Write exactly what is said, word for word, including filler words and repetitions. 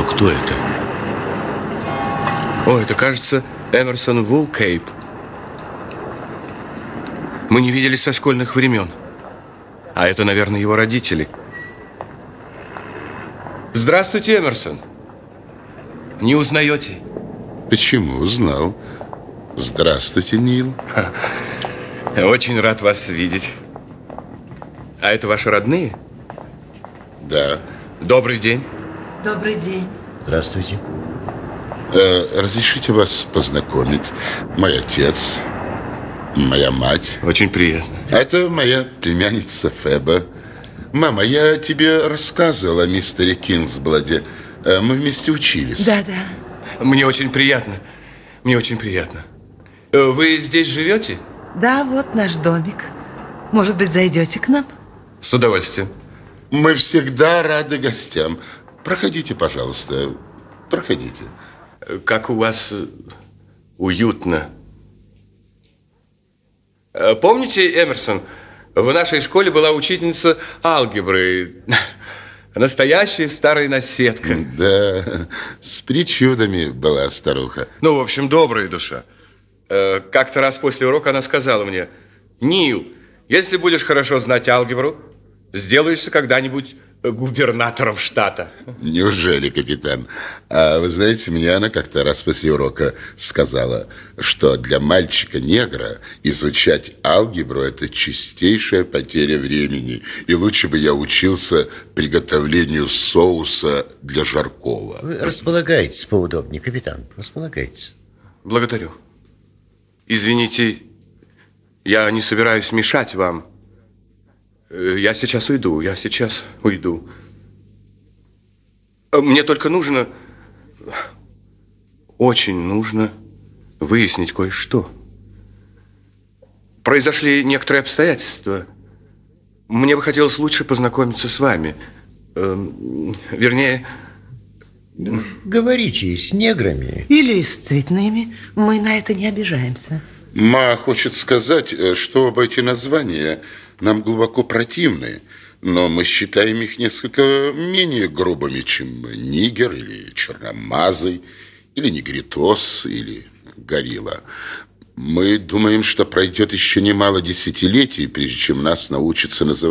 кто это? О, это, кажется, Эмерсон Вулкейп. Мы не виделись со школьных времен. А это, наверное, его родители. Здравствуйте, Эмерсон. Не узнаете? Почему? Узнал. Здравствуйте, Нил. Очень рад вас видеть. А это ваши родные? Да. Добрый день. Добрый день. Здравствуйте. Э, разрешите вас познакомить. Мой отец, моя мать. Очень приятно. Это моя племянница Феба. Мама, я тебе рассказывал о мистере Кингсбладе. Мы вместе учились. Да, да. Мне очень приятно. Мне очень приятно. Вы здесь живете? Да, вот наш домик. Может быть, зайдете к нам? С удовольствием. Мы всегда рады гостям. Проходите, пожалуйста. Проходите. Как у вас уютно. Помните, Эмерсон, в нашей школе была учительница алгебры. Настоящая старая наседка. Да, с причудами была старуха. Ну, в общем, добрая душа. Как-то раз после урока она сказала мне: Нил, если будешь хорошо знать алгебру, сделаешься когда-нибудь губернатором штата. Неужели, капитан? А вы знаете, мне она как-то раз после урока сказала, что для мальчика-негра изучать алгебру – это чистейшая потеря времени. И лучше бы я учился приготовлению соуса для жаркого. Вы располагайтесь поудобнее, капитан. Располагайтесь. Благодарю. Извините, я не собираюсь мешать вам. Я сейчас уйду, я сейчас уйду. Мне только нужно, очень нужно выяснить кое-что. Произошли некоторые обстоятельства. Мне бы хотелось лучше познакомиться с вами. Эм, вернее... Говорите с неграми. Или с цветными. Мы на это не обижаемся. Ма хочет сказать, что оба эти названия нам глубоко противны, но мы считаем их несколько менее грубыми, чем нигер или черномазый, или негритос, или горилла. Мы думаем, что пройдет еще немало десятилетий, прежде чем нас научатся называть